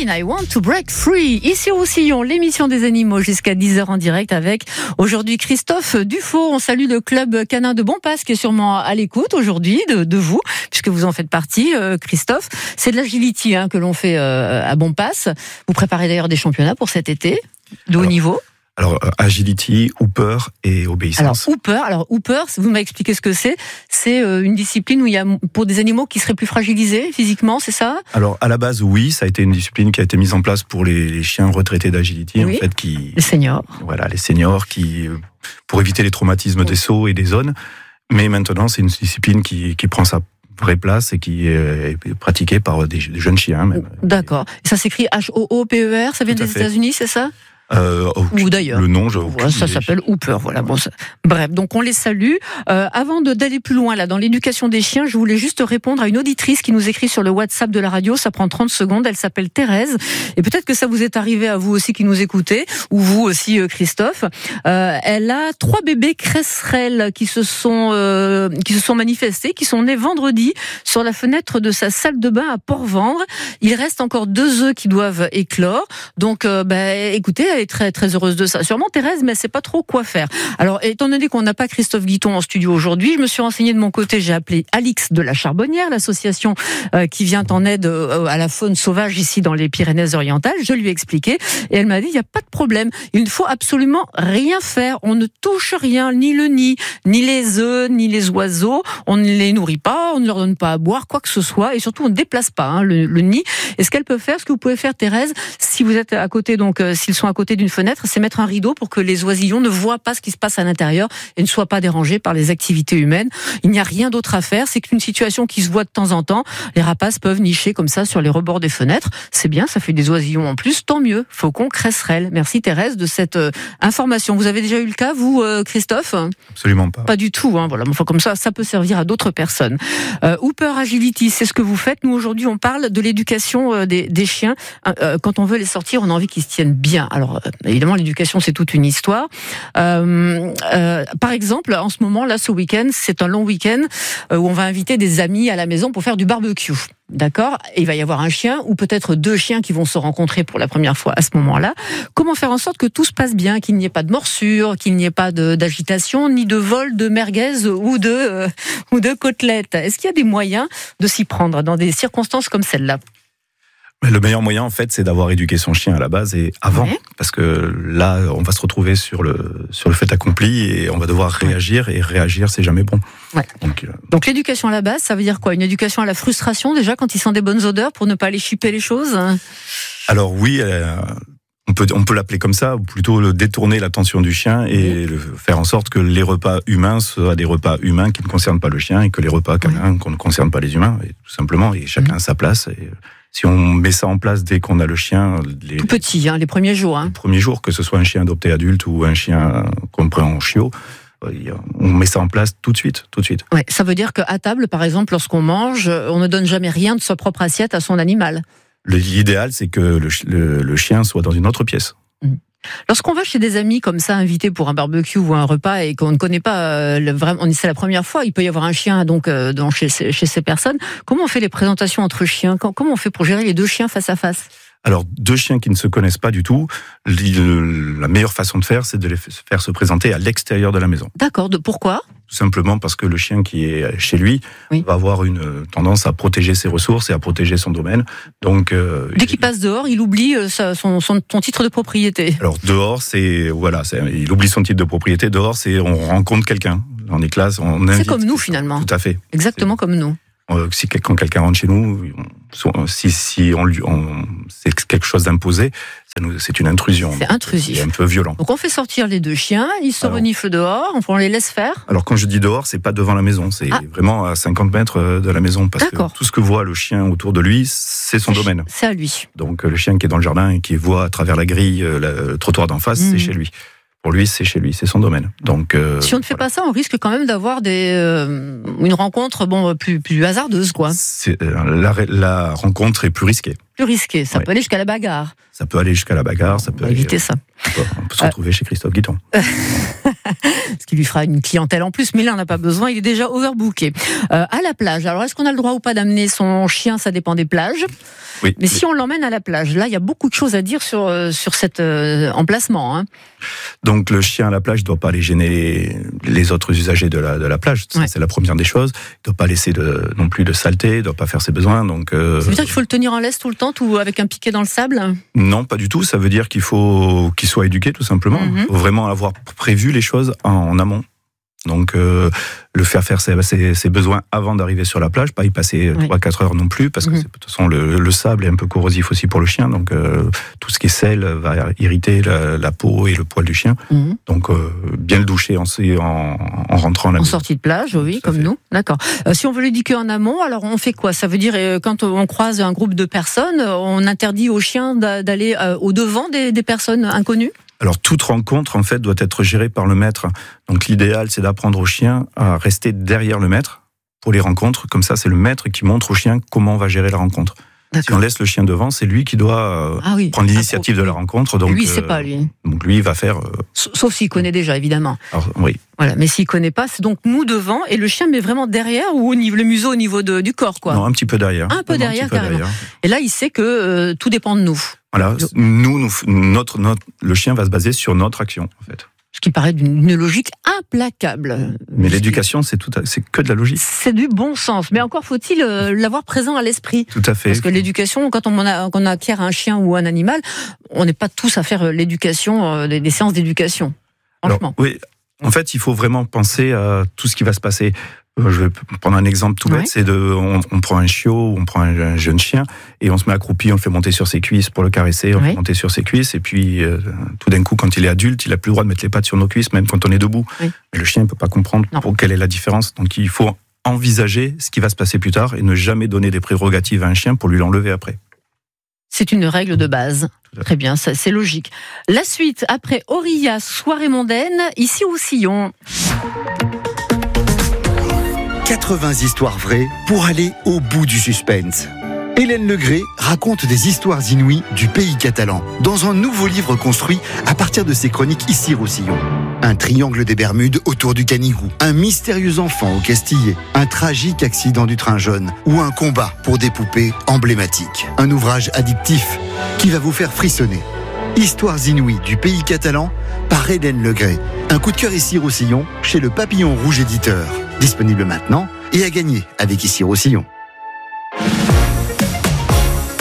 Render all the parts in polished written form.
Queen, I Want to Break Free. Ici au Roussillon, l'émission des animaux jusqu'à 10h en direct avec aujourd'hui Christophe Dufaux. On salue le club canin de Bompas qui est sûrement à l'écoute aujourd'hui de vous, puisque vous en faites partie, Christophe. C'est de l'agility que l'on fait à Bompas. Vous préparez d'ailleurs des championnats pour cet été, de haut niveau. Alors, agility, hooper et obéissance. Alors hooper, vous m'avez expliqué ce que c'est. C'est une discipline où il y a pour des animaux qui seraient plus fragilisés physiquement, c'est ça ? Alors, à la base, oui, ça a été une discipline qui a été mise en place pour les chiens retraités d'agility, oui, en fait, les seniors. Voilà, les seniors qui, pour éviter les traumatismes des sauts et des zones. Mais maintenant, c'est une discipline qui prend sa vraie place et qui est pratiquée par des jeunes chiens, même. D'accord. Et ça s'écrit H-O-O-P-E-R, ça vient des États-Unis, c'est ça ? Ou d'ailleurs. Le nom, ça s'appelle Hooper. Voilà. Bon, bref, donc on les salue. Avant d'aller plus loin là dans l'éducation des chiens, je voulais juste répondre à une auditrice qui nous écrit sur le WhatsApp de la radio. Ça prend 30 secondes. Elle s'appelle Thérèse. Et peut-être que ça vous est arrivé à vous aussi qui nous écoutez, ou vous aussi, Christophe. Elle a 3 bébés cresserelles qui se sont manifestés, qui sont nés vendredi sur la fenêtre de sa salle de bain à Port-Vendre. Il reste encore 2 œufs qui doivent éclore. Donc, écoutez, elle est très très heureuse de ça. Sûrement Thérèse, mais elle sait pas trop quoi faire. Alors, étant donné qu'on n'a pas Christophe Guiton en studio aujourd'hui, je me suis renseignée de mon côté. J'ai appelé Alix de la Charbonnière, l'association qui vient en aide à la faune sauvage ici dans les Pyrénées-Orientales. Je lui ai expliqué et elle m'a dit il y a pas de problème. Il ne faut absolument rien faire. On ne touche rien, ni le nid, ni les œufs, ni les oiseaux. On ne les nourrit pas, on ne leur donne pas à boire, quoi que ce soit, et surtout on ne déplace pas le nid. Et ce qu'elle peut faire, ce que vous pouvez faire, Thérèse, si vous êtes à côté, donc s'ils sont à côté d'une fenêtre, c'est mettre un rideau pour que les oisillons ne voient pas ce qui se passe à l'intérieur et ne soient pas dérangés par les activités humaines. Il n'y a rien d'autre à faire, c'est qu'une situation qui se voit de temps en temps. Les rapaces peuvent nicher comme ça sur les rebords des fenêtres. C'est bien, ça fait des oisillons en plus, tant mieux. Faucon, cresserelle. Merci Thérèse de cette information. Vous avez déjà eu le cas, vous, Christophe ? Absolument pas. Pas du tout, voilà. Enfin, comme ça peut servir à d'autres personnes. Hooper Agility, c'est ce que vous faites. Nous, aujourd'hui, on parle de l'éducation des chiens. Quand on veut les sortir, on a envie qu'ils se tiennent bien. Alors, évidemment, l'éducation, c'est toute une histoire. Par exemple, en ce moment, là, ce week-end, c'est un long week-end où on va inviter des amis à la maison pour faire du barbecue. D'accord ? Et il va y avoir un chien ou peut-être 2 chiens qui vont se rencontrer pour la première fois à ce moment-là. Comment faire en sorte que tout se passe bien, qu'il n'y ait pas de morsure, qu'il n'y ait pas d'agitation, ni de vol de merguez ou de côtelettes ? Est-ce qu'il y a des moyens de s'y prendre dans des circonstances comme celle-là ? Le meilleur moyen, en fait, c'est d'avoir éduqué son chien à la base et avant. Ouais. Parce que là, on va se retrouver sur le fait accompli et on va devoir réagir. Et réagir, c'est jamais bon. Ouais. Donc, l'éducation à la base, ça veut dire quoi ? Une éducation à la frustration, déjà, quand il sent des bonnes odeurs pour ne pas aller chipper les choses ? Alors oui, on peut l'appeler comme ça, ou plutôt détourner l'attention du chien et faire en sorte que les repas humains soient des repas humains qui ne concernent pas le chien et que les repas canins qu'on ne concerne pas les humains, et tout simplement, et chacun à sa place. Et si on met ça en place dès qu'on a le chien... Tout petit, les premiers jours. Les premiers jours, que ce soit un chien adopté adulte ou un chien qu'on prend en chiot, on met ça en place tout de suite. Ouais, ça veut dire qu'à table, par exemple, lorsqu'on mange, on ne donne jamais rien de sa propre assiette à son animal. L'idéal, c'est que le chien soit dans une autre pièce. Lorsqu'on va chez des amis comme ça, invités pour un barbecue ou un repas et qu'on ne connaît pas, c'est la première fois, il peut y avoir un chien chez ces personnes. Comment on fait les présentations entre chiens ? Comment on fait pour gérer les 2 chiens face à face ? Alors, 2 chiens qui ne se connaissent pas du tout, la meilleure façon de faire, c'est de les faire se présenter à l'extérieur de la maison. D'accord, pourquoi ? Tout simplement parce que le chien qui est chez lui va avoir une tendance à protéger ses ressources et à protéger son domaine. Donc, dès qu'il passe dehors, il oublie son titre de propriété. Alors dehors, il oublie son titre de propriété. Dehors, on rencontre quelqu'un. On est classe, on invite. C'est comme nous finalement. Tout à fait. Exactement comme nous. Quand quelqu'un rentre chez nous, si c'est quelque chose d'imposé, c'est une intrusion. C'est intrusif. C'est un peu violent. Donc on fait sortir les 2 chiens, ils se reniflent dehors, on les laisse faire. Alors quand je dis dehors, c'est pas devant la maison, c'est vraiment à 50 mètres de la maison, parce que tout ce que voit le chien autour de lui, c'est son domaine. C'est à lui. Donc le chien qui est dans le jardin et qui voit à travers la grille le trottoir d'en face, c'est chez lui. Pour lui, c'est chez lui, c'est son domaine. Donc, si on ne fait pas ça, on risque quand même d'avoir une rencontre plus hasardeuse, quoi. La rencontre est plus risquée. plus risqué. Ça peut aller jusqu'à la bagarre. Ça peut aller jusqu'à la bagarre. Ça peut éviter ça. On peut se retrouver chez Christophe Guitton. Ce qui lui fera une clientèle en plus, mais là on n'a pas besoin, il est déjà overbooké. À la plage, alors est-ce qu'on a le droit ou pas d'amener son chien? Ça dépend des plages. Oui. Mais si on l'emmène à la plage, là il y a beaucoup de choses à dire sur cet emplacement. Hein. Donc le chien à la plage ne doit pas aller gêner les autres usagers de la plage. Ça, c'est la première des choses. Il ne doit pas laisser non plus de saleté, il ne doit pas faire ses besoins. Donc, ça veut dire qu'il faut le tenir en laisse tout le temps, ou avec un piquet dans le sable? Non, pas du tout. Ça veut dire qu'il faut qu'il soit éduqué, tout simplement. Il faut vraiment avoir prévu les choses en amont. Donc le faire ses besoins avant d'arriver sur la plage, pas y passer 3-4 heures non plus, parce que de toute façon le sable est un peu corrosif aussi pour le chien, donc tout ce qui est sel va irriter la peau et le poil du chien. Donc bien le doucher en rentrant en sortie de plage, oui, comme nous. D'accord. Si on veut l'éduquer en amont, alors on fait quoi? Ça veut dire quand on croise un groupe de personnes, on interdit aux chiens d'aller au devant des personnes inconnues? Alors toute rencontre en fait doit être gérée par le maître. Donc l'idéal c'est d'apprendre au chien à rester derrière le maître pour les rencontres. Comme ça c'est le maître qui montre au chien comment on va gérer la rencontre. Si on laisse le chien devant, c'est lui qui doit prendre l'initiative de la rencontre. Donc lui, c'est pas lui. Donc lui, il va faire. Sauf s'il connaît déjà, évidemment. Alors, oui. Voilà, mais s'il connaît pas, c'est donc nous devant et le chien, mais vraiment derrière ou le museau au niveau du corps, quoi. Non, un petit peu derrière. Un peu derrière, carrément. Et là, il sait que tout dépend de nous. Voilà, le chien va se baser sur notre action, en fait. Ce qui paraît d'une logique implacable. Mais l'éducation, c'est que de la logique. C'est du bon sens. Mais encore faut-il l'avoir présent à l'esprit. Tout à fait. Parce que l'éducation, quand on acquiert un chien ou un animal, on n'est pas tous à faire l'éducation, des séances d'éducation. Franchement. Alors, oui. En fait, il faut vraiment penser à tout ce qui va se passer. Je vais prendre un exemple tout bête, c'est on prend un chiot, on prend un jeune chien et on se met accroupi, on le fait monter sur ses cuisses pour le caresser, on le fait monter sur ses cuisses et puis tout d'un coup quand il est adulte, il a plus le droit de mettre les pattes sur nos cuisses même quand on est debout. Mais le chien ne peut pas comprendre quelle est la différence. Donc il faut envisager ce qui va se passer plus tard et ne jamais donner des prérogatives à un chien pour lui l'enlever après. C'est une règle de base. Très bien, ça, c'est logique. La suite, après Aurillac, soirée mondaine, ici au Sillon. 80 histoires vraies pour aller au bout du suspense. Hélène Legré raconte des histoires inouïes du pays catalan dans un nouveau livre construit à partir de ses chroniques Ici-Roussillon. Un triangle des Bermudes autour du Canigou, un mystérieux enfant au Castillet, un tragique accident du train jaune ou un combat pour des poupées emblématiques. Un ouvrage addictif qui va vous faire frissonner. Histoires inouïes du pays catalan par Hélène Legré. Un coup de cœur Ici-Roussillon chez le Papillon Rouge Éditeur. Disponible maintenant et à gagner avec Ici-Roussillon.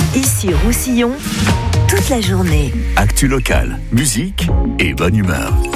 Ici-Roussillon, toute la journée. Actu locale, musique et bonne humeur.